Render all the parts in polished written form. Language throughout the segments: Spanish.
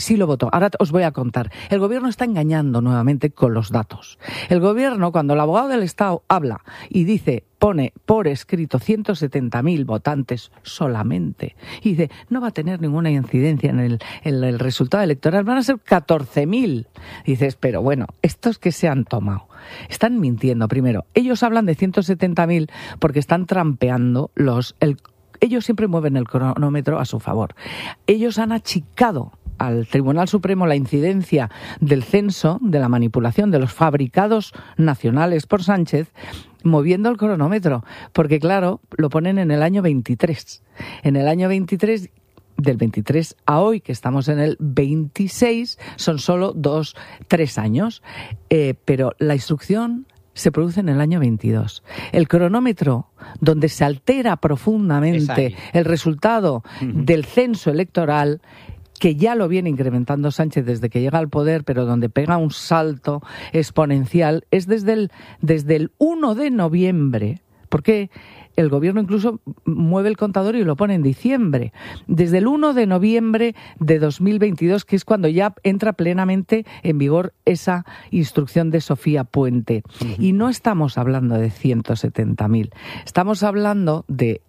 Sí lo votó. Ahora os voy a contar. El gobierno está engañando nuevamente con los datos. El gobierno, cuando el abogado del Estado habla y dice, pone por escrito 170.000 votantes solamente, y dice, no va a tener ninguna incidencia en el resultado electoral, van a ser 14.000. Dices, pero bueno, estos que se han tomado. Están mintiendo. Primero, ellos hablan de 170.000 porque están trampeando ellos siempre mueven el cronómetro a su favor. Ellos han achicado al Tribunal Supremo la incidencia del censo, de la manipulación de los fabricados nacionales por Sánchez, moviendo el cronómetro, porque claro, lo ponen en el año 23. En el año 23, del 23 a hoy, que estamos en el 26, son solo 3 años, pero la instrucción se produce en el año 22. El cronómetro, donde se altera profundamente el resultado del censo electoral, que ya lo viene incrementando Sánchez desde que llega al poder, pero donde pega un salto exponencial, es desde el 1 de noviembre, porque el gobierno incluso mueve el contador y lo pone en diciembre. Desde el 1 de noviembre de 2022, que es cuando ya entra plenamente en vigor esa instrucción de Sofía Puente. Y no estamos hablando de 170.000, estamos hablando de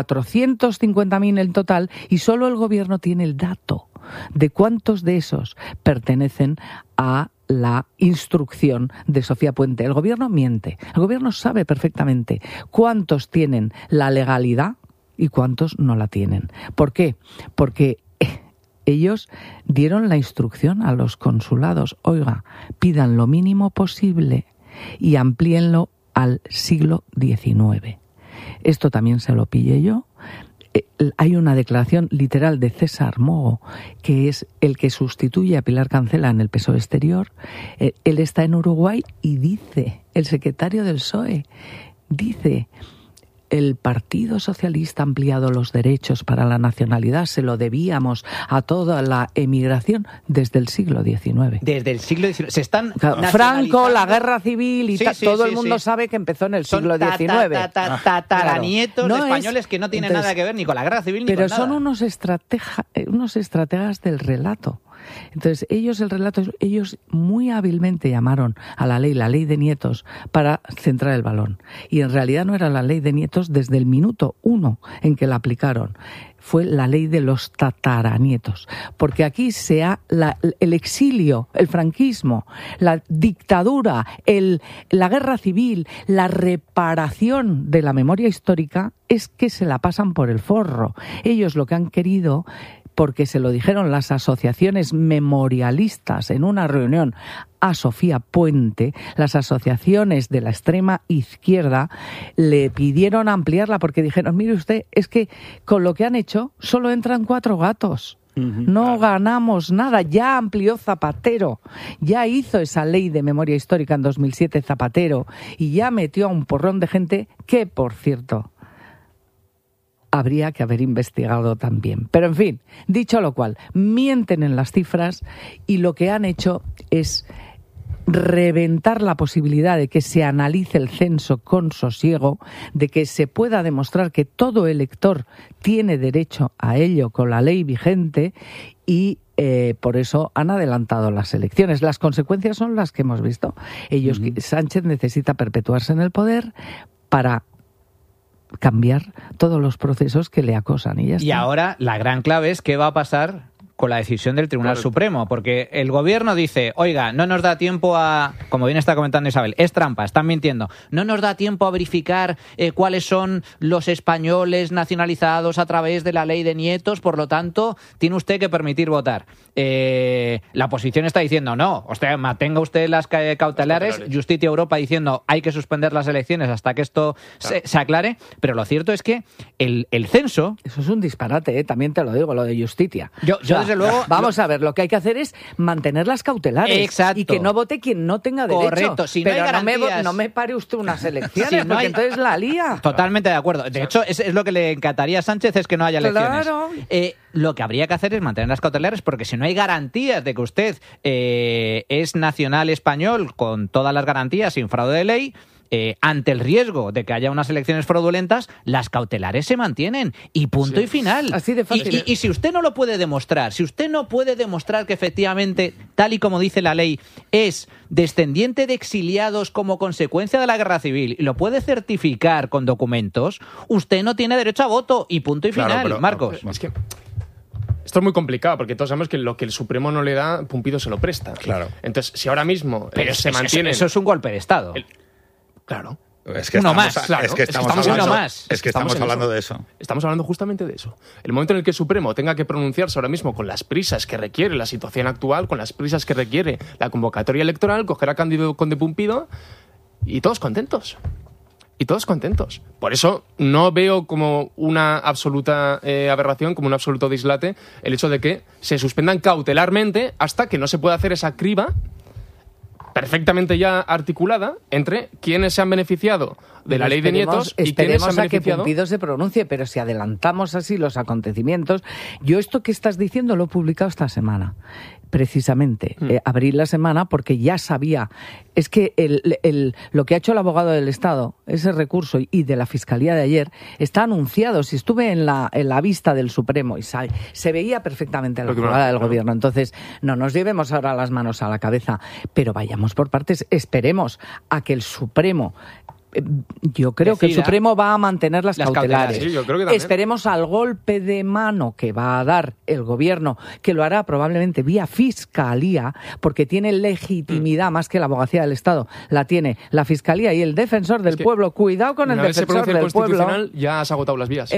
450.000 en total, y solo el gobierno tiene el dato de cuántos de esos pertenecen a la instrucción de Sofía Puente. El gobierno miente. El gobierno sabe perfectamente cuántos tienen la legalidad y cuántos no la tienen. ¿Por qué? Porque ellos dieron la instrucción a los consulados. Oiga, pidan lo mínimo posible y amplíenlo al siglo XIX. Esto también se lo pillé yo. Hay una declaración literal de César Mogo, que es el que sustituye a Pilar Cancela en el PSOE Exterior. Él está en Uruguay y dice, el secretario del PSOE, dice, el Partido Socialista ha ampliado los derechos para la nacionalidad, se lo debíamos a toda la emigración desde el siglo XIX. Desde el siglo XIX. Se están Franco, la guerra civil y todo el mundo sabe que empezó en el siglo XIX. Tataranietos de españoles que no tienen nada que ver ni con la guerra civil ni con nada. Pero son unos estrategas del relato. Entonces, ellos muy hábilmente llamaron a la ley de nietos para centrar el balón. Y en realidad no era la ley de nietos desde el minuto 1 en que la aplicaron. Fue la ley de los tataranietos. Porque aquí el exilio, el franquismo, la dictadura, la guerra civil, la reparación de la memoria histórica es que se la pasan por el forro. Ellos lo que han querido, porque se lo dijeron las asociaciones memorialistas en una reunión a Sofía Puente, las asociaciones de la extrema izquierda le pidieron ampliarla porque dijeron, mire usted, es que con lo que han hecho solo entran 4 gatos. No ganamos nada. Ya amplió Zapatero, ya hizo esa ley de memoria histórica en 2007 Zapatero y ya metió a un porrón de gente que, por cierto, habría que haber investigado también. Pero en fin, dicho lo cual, mienten en las cifras y lo que han hecho es reventar la posibilidad de que se analice el censo con sosiego, de que se pueda demostrar que todo elector tiene derecho a ello con la ley vigente y por eso han adelantado las elecciones. Las consecuencias son las que hemos visto. Sánchez necesita perpetuarse en el poder para cambiar todos los procesos que le acosan y ya está. Y ahora la gran clave es qué va a pasar con la decisión del Tribunal Supremo, porque el gobierno dice, oiga, no nos da tiempo a, como bien está comentando Isabel, es trampa, están mintiendo, no nos da tiempo a verificar cuáles son los españoles nacionalizados a través de la ley de nietos, por lo tanto, tiene usted que permitir votar. La oposición está diciendo, no, mantenga usted las cautelares, Justicia Europa diciendo, hay que suspender las elecciones hasta que esto se aclare, pero lo cierto es que el censo... Eso es un disparate, también te lo digo, lo de Justicia. Yo desde luego... Vamos a ver, lo que hay que hacer es mantener las cautelares. Exacto. Y que no vote quien no tenga derecho. Correcto. Si pero no hay garantías... no me pare usted unas elecciones, porque entonces la lía. Totalmente de acuerdo. De hecho, es lo que le encantaría a Sánchez, es que no haya elecciones. Claro. Lo que habría que hacer es mantener las cautelares, porque si no hay garantías de que usted es nacional español con todas las garantías sin fraude de ley, ante el riesgo de que haya unas elecciones fraudulentas, las cautelares se mantienen y punto y final. Así de fácil. Y si usted no lo puede demostrar, si usted no puede demostrar que efectivamente, tal y como dice la ley, es descendiente de exiliados como consecuencia de la guerra civil y lo puede certificar con documentos, usted no tiene derecho a voto y punto y final, pero, Marcos. Es que esto es muy complicado porque todos sabemos que lo que el Supremo no le da, Pumpido se lo presta. Claro. Entonces, si ahora mismo Pero se mantiene... eso es un golpe de Estado. Claro. Es que Uno estamos, más, claro. es que estamos Estamos en hablando, uno más. Es que estamos en hablando de eso. Estamos hablando justamente de eso. El momento en el que el Supremo tenga que pronunciarse ahora mismo con las prisas que requiere la situación actual, con las prisas que requiere la convocatoria electoral, cogerá a Cándido Conde Pumpido y todos contentos. Y todos contentos. Por eso no veo como una absoluta aberración, como un absoluto dislate, el hecho de que se suspendan cautelarmente hasta que no se pueda hacer esa criba perfectamente ya articulada entre quienes se han beneficiado de la ley de nietos y quienes se han esperemos a que beneficiado. Pumpido se pronuncie, pero si adelantamos así los acontecimientos, yo esto que estás diciendo lo he publicado esta semana, precisamente, abrí la semana porque ya sabía, es que lo que ha hecho el abogado del Estado, ese recurso y de la Fiscalía de ayer, está anunciado. Si estuve en la vista del Supremo y se veía perfectamente la jugada del gobierno. Entonces, no nos llevemos ahora las manos a la cabeza, pero vayamos por partes, esperemos a que el Supremo... Yo creo que el Supremo va a mantener las cautelares. Sí, yo creo que también. Esperemos al golpe de mano que va a dar el gobierno, que lo hará probablemente vía Fiscalía, porque tiene legitimidad más que la abogacía del Estado. La tiene la Fiscalía y el defensor del pueblo. Cuidado con el defensor del pueblo. Ya has agotado las vías.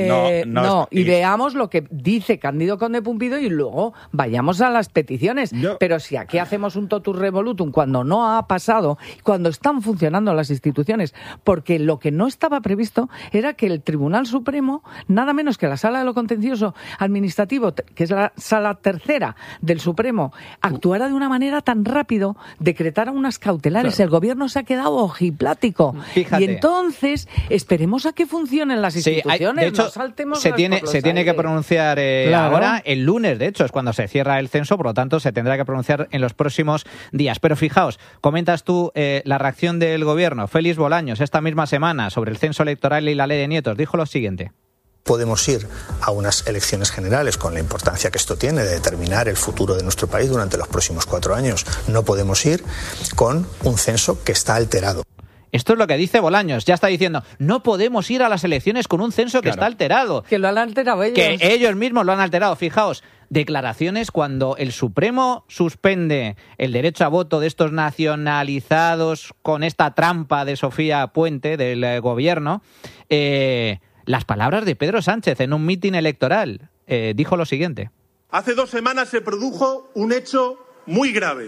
Y veamos lo que dice Cándido Conde Pumpido y luego vayamos a las peticiones. Pero si aquí hacemos un totus revolutum cuando no ha pasado, cuando están funcionando las instituciones, porque lo que no estaba previsto era que el Tribunal Supremo, nada menos que la Sala de lo Contencioso Administrativo, que es la Sala tercera del Supremo, actuara de una manera tan rápido, decretara unas cautelares. Claro. El gobierno se ha quedado ojiplático. Fíjate. Y entonces esperemos a que funcionen las instituciones. De hecho, no saltemos se tiene que pronunciar ahora, el lunes, de hecho, es cuando se cierra el censo, por lo tanto se tendrá que pronunciar en los próximos días. Pero fijaos, comentas tú la reacción del gobierno. Félix Bolaños, esta misma semana, sobre el censo electoral y la ley de nietos, dijo lo siguiente. Podemos ir a unas elecciones generales con la importancia que esto tiene de determinar el futuro de nuestro país durante los próximos 4 años. No podemos ir con un censo que está alterado. Esto es lo que dice Bolaños. Ya está diciendo, no podemos ir a las elecciones con un censo que está alterado. Que lo han alterado ellos. Que ellos mismos lo han alterado. Fijaos, declaraciones cuando el Supremo suspende el derecho a voto de estos nacionalizados con esta trampa de Sofía Puente, del gobierno. Las palabras de Pedro Sánchez en un mitin electoral. Dijo lo siguiente. Hace 2 semanas se produjo un hecho muy grave,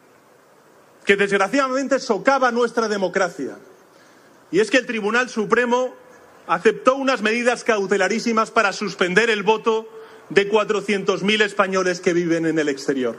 que desgraciadamente socava nuestra democracia. Y es que el Tribunal Supremo aceptó unas medidas cautelarísimas para suspender el voto de 400.000 españoles que viven en el exterior.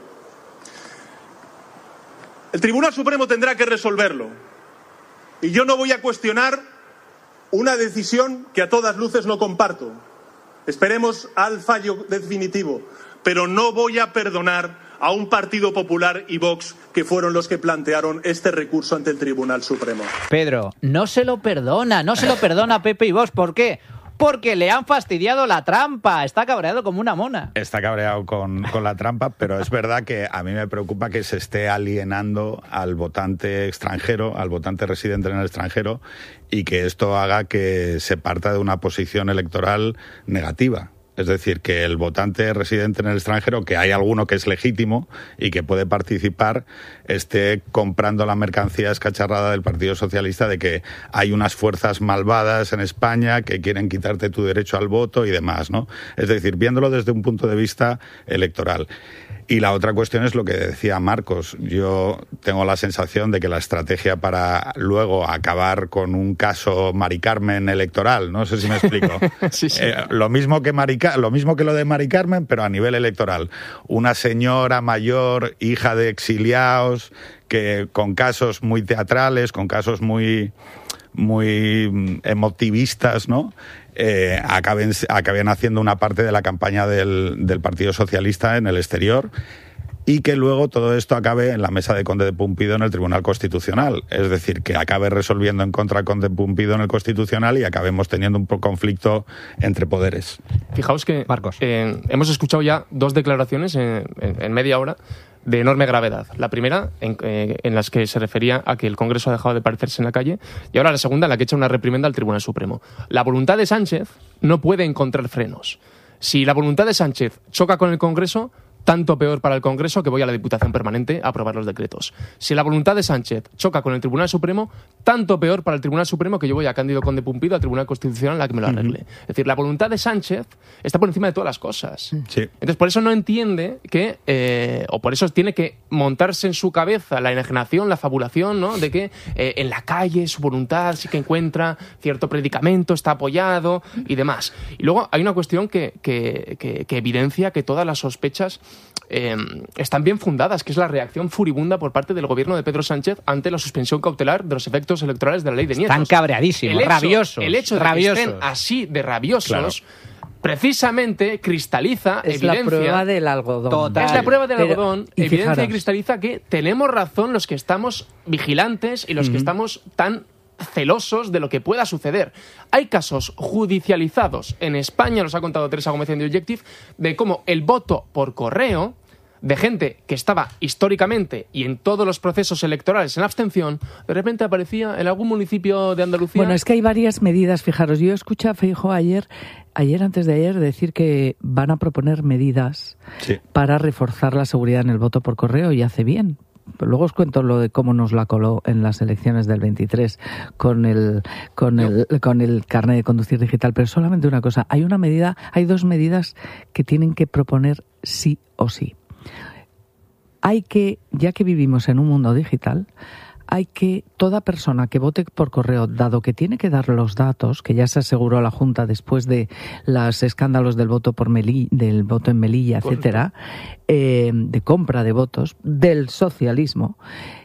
El Tribunal Supremo tendrá que resolverlo. Y yo no voy a cuestionar una decisión que a todas luces no comparto. Esperemos al fallo definitivo. Pero no voy a perdonar a un Partido Popular y Vox, que fueron los que plantearon este recurso ante el Tribunal Supremo. Pedro, no se lo perdona Pepe y Vox. ¿Por qué? Porque le han fastidiado la trampa. Está cabreado como una mona. Está cabreado con la trampa, pero es verdad que a mí me preocupa que se esté alienando al votante extranjero, al votante residente en el extranjero, y que esto haga que se parta de una posición electoral negativa. Es decir, que el votante residente en el extranjero, que hay alguno que es legítimo y que puede participar, esté comprando la mercancía escacharrada del Partido Socialista de que hay unas fuerzas malvadas en España que quieren quitarte tu derecho al voto y demás, ¿no? Es decir, viéndolo desde un punto de vista electoral. Y la otra cuestión es lo que decía Marcos. Yo tengo la sensación de que la estrategia para luego acabar con un caso Mari Carmen electoral, no sé si me explico. Sí. Lo mismo que lo de Mari Carmen, pero a nivel electoral. Una señora mayor, hija de exiliados, que con casos muy teatrales, con casos muy emotivistas, ¿no? Acaben haciendo una parte de la campaña del Partido Socialista en el exterior. y que luego todo esto acabe en la mesa de Conde de Pumpido en el Tribunal Constitucional. Es decir, que acabe resolviendo en contra de Conde de Pumpido en el Constitucional y acabemos teniendo un conflicto entre poderes. Fijaos que Marcos. Hemos escuchado ya 2 declaraciones en media hora de enorme gravedad. La primera, en las que se refería a que el Congreso ha dejado de parecerse en la calle, y ahora la segunda, en la que echa una reprimenda al Tribunal Supremo. La voluntad de Sánchez no puede encontrar frenos. Si la voluntad de Sánchez choca con el Congreso, tanto peor para el Congreso que voy a la Diputación Permanente a aprobar los decretos. Si la voluntad de Sánchez choca con el Tribunal Supremo, tanto peor para el Tribunal Supremo que yo voy a Cándido Conde Pumpido al Tribunal Constitucional a la que me lo arregle. Es decir, la voluntad de Sánchez está por encima de todas las cosas. Sí. Entonces, por eso no entiende que, o por eso tiene que montarse en su cabeza la enajenación, la fabulación, ¿no? De que en la calle su voluntad sí que encuentra cierto predicamento, está apoyado y demás. Y luego hay una cuestión que evidencia que todas las sospechas están bien fundadas, que es la reacción furibunda por parte del gobierno de Pedro Sánchez ante la suspensión cautelar de los efectos electorales de la ley de Nietos. Están cabreadísimos, rabiosos. El hecho de que estén así de rabiosos, precisamente cristaliza, es evidencia... la prueba del algodón. Total. Es la prueba del algodón, y evidencia fijaros, y cristaliza que tenemos razón los que estamos vigilantes y los que estamos tan celosos de lo que pueda suceder. Hay casos judicializados en España, nos ha contado Teresa Gómez en The Objective, de cómo el voto por correo de gente que estaba históricamente y en todos los procesos electorales en abstención, de repente aparecía en algún municipio de Andalucía. Bueno, es que hay varias medidas, fijaros, yo escuché a Feijóo ayer antes de ayer, decir que van a proponer medidas para reforzar la seguridad en el voto por correo, y hace bien. Luego os cuento lo de cómo nos la coló en las elecciones del 23 con el carnet de conducir digital. Pero solamente una cosa, hay 2 medidas que tienen que proponer sí o sí. Hay que, ya que vivimos en un mundo digital, hay que, toda persona que vote por correo, dado que tiene que dar los datos, que ya se aseguró la Junta después de los escándalos del voto del voto en Melilla, etcétera, de compra de votos, del socialismo,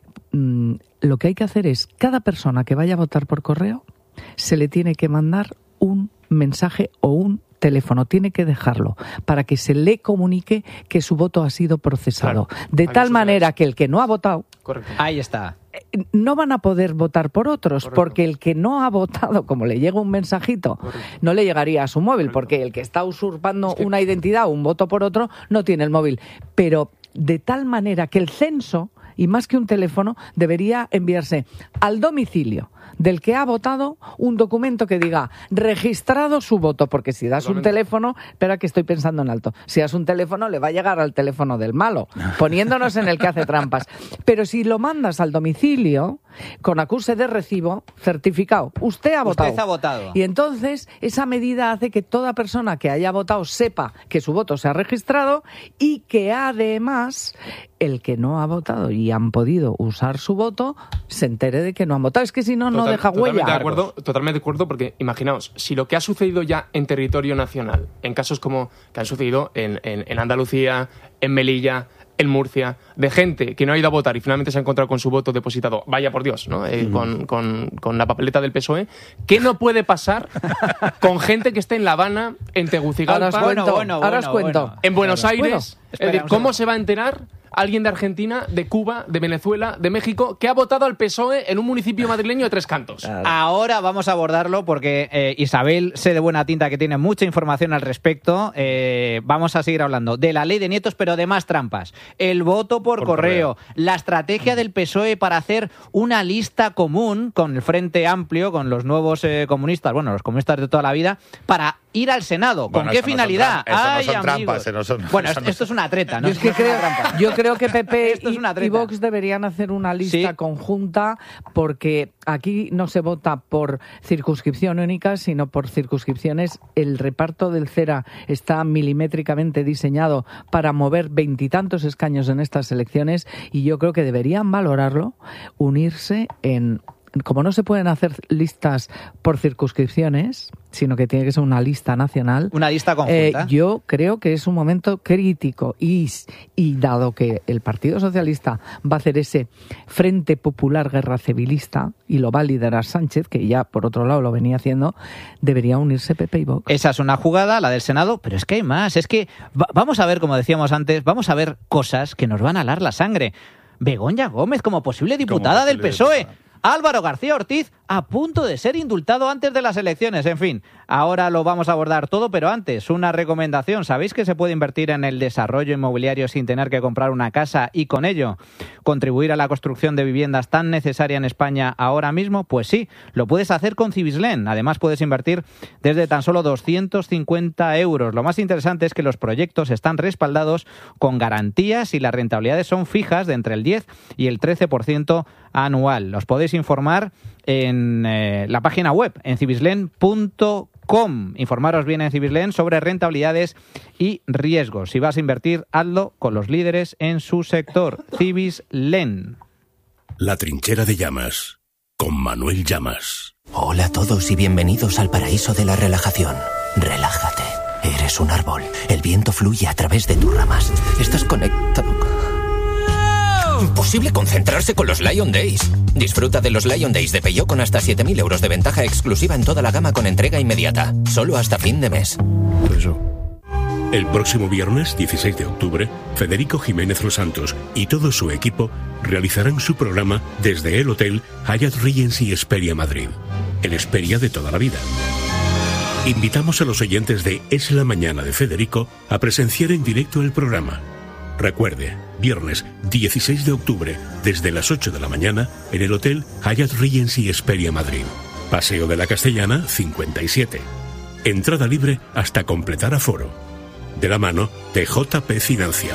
lo que hay que hacer es, cada persona que vaya a votar por correo, se le tiene que mandar un mensaje o un teléfono, tiene que dejarlo para que se le comunique que su voto ha sido procesado. Claro, de tal manera que el que no ha votado... Correcto. Ahí está. No van a poder votar por otros. Correcto. Porque el que no ha votado, como le llega un mensajito, correcto, no le llegaría a su móvil, correcto, porque el que está usurpando una identidad o un voto por otro no tiene el móvil. Pero de tal manera que el censo, y más que un teléfono, debería enviarse al domicilio del que ha votado un documento que diga registrado su voto, porque si das un teléfono, espera que estoy pensando en alto, si das un teléfono le va a llegar al teléfono del malo, poniéndonos en el que hace trampas. Pero si lo mandas al domicilio, con acuse de recibo, certificado, usted ha votado. Usted ha votado. Y entonces esa medida hace que toda persona que haya votado sepa que su voto se ha registrado, y que además el que no ha votado y han podido usar su voto se entere de que no han votado. Es que si no, no deja huella. Totalmente de acuerdo, porque imaginaos, si lo que ha sucedido ya en territorio nacional, en casos como que han sucedido en Andalucía, en Melilla, en Murcia, de gente que no ha ido a votar y finalmente se ha encontrado con su voto depositado, vaya por Dios, ¿no? Con la papeleta del PSOE, ¿qué no puede pasar con gente que esté en La Habana, en Tegucigalpa, ahora os cuento. En Buenos Aires? Espera, Es decir, ¿cómo se va a enterar alguien de Argentina, de Cuba, de Venezuela, de México, que ha votado al PSOE en un municipio madrileño de Tres Cantos? Ahora vamos a abordarlo porque Isabel, sé de buena tinta que tiene mucha información al respecto. Vamos a seguir hablando de la ley de Nietos, pero de más trampas. El voto por correo, la estrategia del PSOE para hacer una lista común con el Frente Amplio, con los nuevos comunistas, bueno, los comunistas de toda la vida, para ir al Senado. ¿Con qué finalidad? Eso no son trampas. Bueno, esto es una treta, ¿no? Yo creo que PP y Vox deberían hacer una lista conjunta, porque aquí no se vota por circunscripción única, sino por circunscripciones. El reparto del CERA está milimétricamente diseñado para mover 20 y tantos escaños en estas elecciones, y yo creo que deberían valorarlo, unirse en como no se pueden hacer listas por circunscripciones, sino que tiene que ser una lista nacional. Una lista conjunta. Yo creo que es un momento crítico y dado que el Partido Socialista va a hacer ese Frente Popular Guerra Civilista y lo va a liderar Sánchez, que ya por otro lado lo venía haciendo, debería unirse PP y Vox. Esa es una jugada, la del Senado, pero es que hay más. Es que vamos a ver, como decíamos antes, vamos a ver cosas que nos van a helar la sangre. Begoña Gómez como posible diputada del PSOE. Álvaro García Ortiz a punto de ser indultado antes de las elecciones. En fin, ahora lo vamos a abordar todo, pero antes, una recomendación. ¿Sabéis que se puede invertir en el desarrollo inmobiliario sin tener que comprar una casa y con ello contribuir a la construcción de viviendas tan necesaria en España ahora mismo? Pues sí, lo puedes hacer con Cibislen. Además, puedes invertir desde tan solo 250 euros. Lo más interesante es que los proyectos están respaldados con garantías y las rentabilidades son fijas de entre el 10 y el 13% anual. Los podéis informar en la página web, en cibislen.com. Informaros bien en Cibislen sobre rentabilidades y riesgos. Si vas a invertir, hazlo con los líderes en su sector. Cibislen. La trinchera de Llamas, con Manuel Llamas. Hola a todos y bienvenidos al paraíso de la relajación. Relájate. Eres un árbol. El viento fluye a través de tus ramas. Estás conectado. Imposible concentrarse con los Lion Days. Disfruta de los Lion Days de Peugeot con hasta 7.000 euros de ventaja exclusiva en toda la gama con entrega inmediata. Solo hasta fin de mes. El próximo viernes, 16 de octubre, Federico Jiménez Los Santos y todo su equipo realizarán su programa desde el Hotel Hyatt Regency Hesperia Madrid. El Hesperia de toda la vida. Invitamos a los oyentes de Es la Mañana de Federico a presenciar en directo el programa. Recuerde, viernes 16 de octubre, desde las 8 de la mañana, en el Hotel Hyatt Regency Hesperia Madrid. Paseo de la Castellana, 57. Entrada libre hasta completar aforo. De la mano de JP Financial.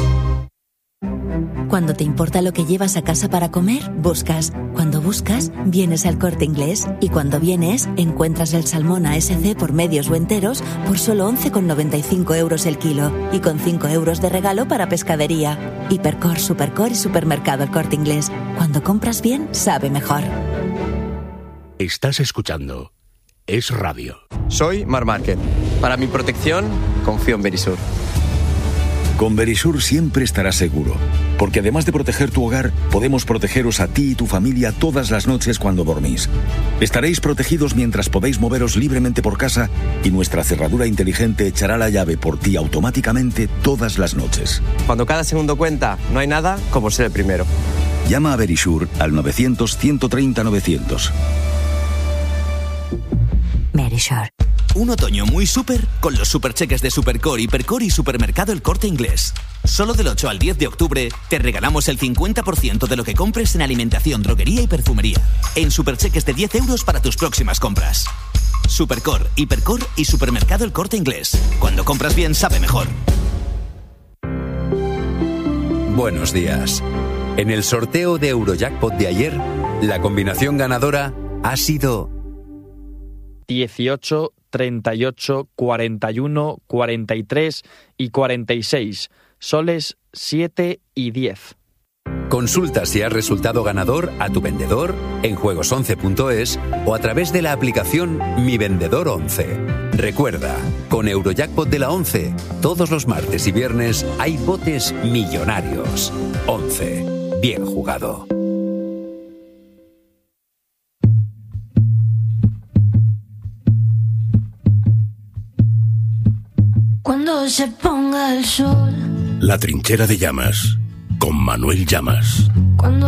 Cuando te importa lo que llevas a casa para comer, buscas. Cuando buscas, vienes al Corte Inglés. Y cuando vienes, encuentras el salmón ASC por medios o enteros por solo 11,95 euros el kilo. Y con 5 euros de regalo para pescadería. Hipercor, Supercor y Supermercado El Corte Inglés. Cuando compras bien, sabe mejor. Estás escuchando Es Radio. Soy Mar Márquez. Para mi protección, confío en Verisur. Con Verisur siempre estarás seguro, porque además de proteger tu hogar, podemos protegeros a ti y tu familia todas las noches cuando dormís. Estaréis protegidos mientras podéis moveros libremente por casa y nuestra cerradura inteligente echará la llave por ti automáticamente todas las noches. Cuando cada segundo cuenta, no hay nada como ser el primero. Llama a Verisur al 900-130-900. Verisur. Un otoño muy súper con los supercheques de Supercor, Hipercor y Supermercado El Corte Inglés. Solo del 8 al 10 de octubre te regalamos el 50% de lo que compres en alimentación, droguería y perfumería. En supercheques de 10 euros para tus próximas compras. Supercor, Hipercor y Supermercado El Corte Inglés. Cuando compras bien, sabe mejor. Buenos días. En el sorteo de Eurojackpot de ayer, la combinación ganadora ha sido 18, 38, 41, 43 y 46. Soles 7 y 10. Consulta si has resultado ganador a tu vendedor en juegos11.es o a través de la aplicación Mi Vendedor 11. Recuerda, con Eurojackpot de la 11, todos los martes y viernes hay botes millonarios. 11. Bien jugado. Cuando se ponga el sol. La trinchera de Llamas, con Manuel Llamas. Cuando